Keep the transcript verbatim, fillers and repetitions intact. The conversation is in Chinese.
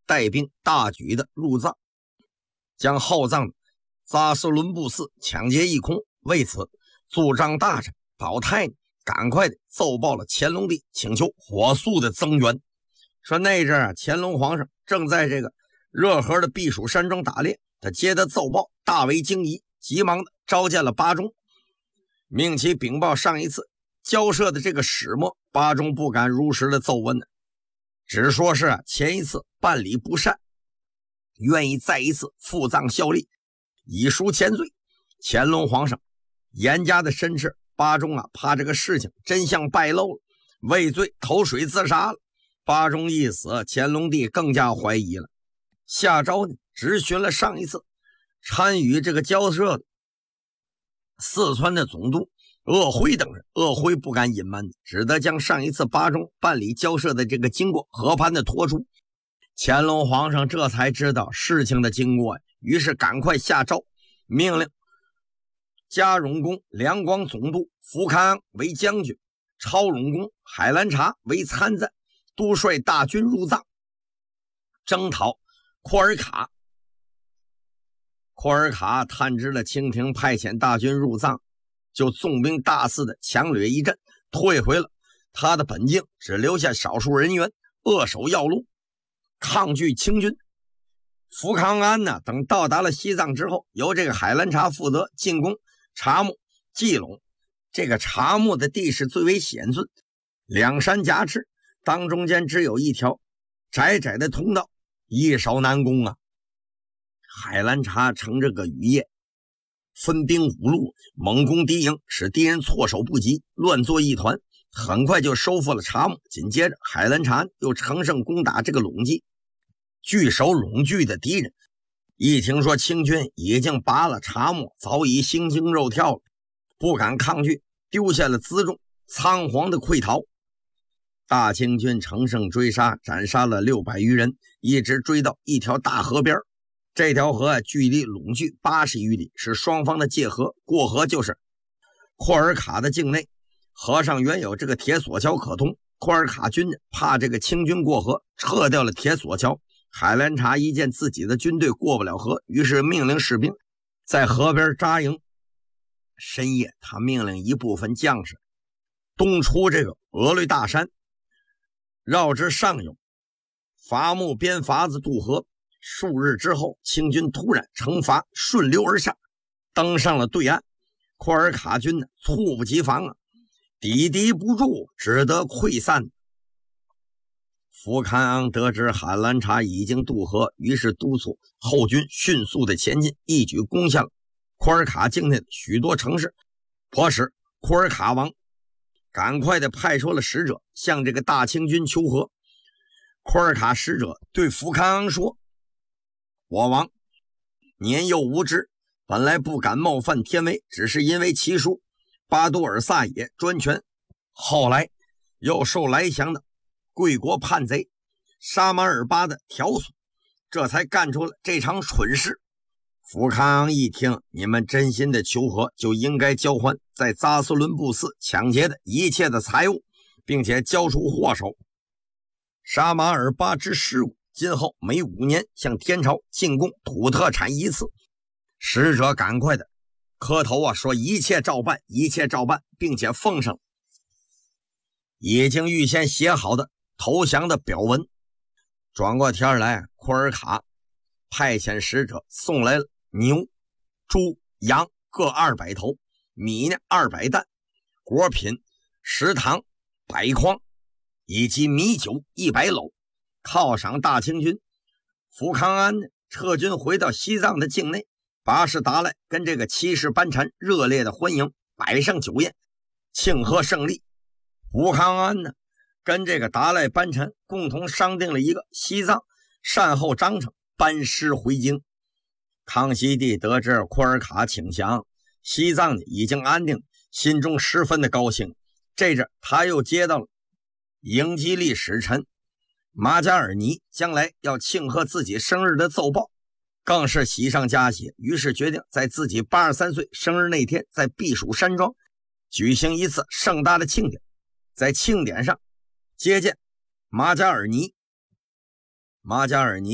带兵大举的入藏，将后藏的扎什伦布寺抢劫一空。为此，驻藏大臣保泰赶快的奏报了乾隆帝，请求火速的增援。说那阵啊，乾隆皇上正在这个热河的避暑山庄打猎，他接到奏报，大为惊疑，急忙的召见了巴中，命其禀报上一次交涉的这个始末。巴中不敢如实的奏问的，只说是啊前一次办理不善，愿意再一次赴藏效力，以赎前罪。乾隆皇上严加的申斥，巴中啊怕这个事情真相败露了，畏罪投水自杀了。巴中一死，乾隆帝更加怀疑了，下诏呢质询了上一次参与这个交涉的四川的总督鄂辉等人。鄂辉不敢隐瞒，只得将上一次巴中办理交涉的这个经过和盘的托出。乾隆皇上这才知道事情的经过，于是赶快下诏，命令嘉荣宫两广总督福康安为将军，超荣宫海兰察为参赞，督率大军入藏，征讨库尔卡。库尔卡探知了清廷派遣大军入藏，就纵兵大肆的强掠一阵，退回了他的本境，只留下少数人员扼守要路，抗拒清军。福康安呢等到达了西藏之后，由这个海兰察负责进攻察木、季陇。这个察木的地势最为险峻，两山夹峙，当中间只有一条窄窄的通道，易守难攻啊。海兰察乘这个雨夜，分兵五路，猛攻敌营，使敌人措手不及，乱作一团，很快就收复了察木。紧接着海兰察又乘胜攻打这个陇记，据守陇据的敌人一听说清军已经拔了察木，早已心惊肉跳了，不敢抗拒，丢下了辎重，仓皇的溃逃。大清军乘胜追杀，斩杀了六百余人，一直追到一条大河边。这条河啊，距离陇距八十余里，是双方的界河。过河就是库尔卡的境内，河上原有这个铁索桥可通。库尔卡军怕这个清军过河，撤掉了铁索桥。海兰察一见自己的军队过不了河，于是命令士兵在河边扎营。深夜，他命令一部分将士东出这个额律大山，绕之上游，伐木编筏子渡河。数日之后，清军突然乘筏顺流而下，登上了对岸。库尔卡军呢猝不及防啊，抵敌不住，只得溃散。福康安得知海兰察已经渡河，于是督促后军迅速的前进，一举攻下了库尔卡境内的许多城市，迫使库尔卡王赶快的派出了使者向这个大清军求和。库尔卡使者对福康安说：我王年幼无知，本来不敢冒犯天威，只是因为其叔巴都尔萨也专权，后来又受来降的贵国叛贼沙马尔巴的挑唆，这才干出了这场蠢事。福康安一听，你们真心的求和，就应该交还在扎斯伦布寺抢劫的一切的财物，并且交出祸首沙马尔巴之尸骨，今后每五年向天朝进贡土特产一次。使者赶快的磕头啊，说一切照办，一切照办，并且奉上已经预先写好的投降的表文。转过天来，库尔卡派遣使者送来了牛、猪、羊各二百头，米呢二百担，果品十糖百筐，以及米酒一百篓，犒赏大清军。福康安呢撤军回到西藏的境内，巴士达赖跟这个七世班禅热烈的欢迎，摆上酒宴庆贺胜利。福康安呢跟这个达赖班禅共同商定了一个西藏善后章程，班师回京。康熙帝得知库尔卡请降，西藏已经安定，心中十分的高兴。这阵他又接到了英吉利使臣马加尔尼将来要庆贺自己生日的奏报，更是喜上加喜，于是决定在自己八十三岁生日那天，在避暑山庄举行一次盛大的庆典，在庆典上接见马加尔尼。马加尔尼